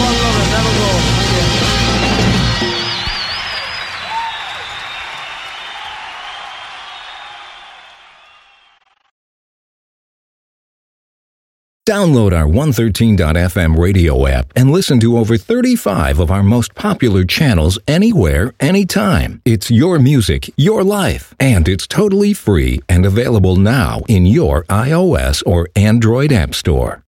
love it. That'll go. Thank you. Download our 113.fm radio app and listen to over 35 of our most popular channels anywhere, anytime. It's your music, your life, and it's totally free and available now in your iOS or Android app store.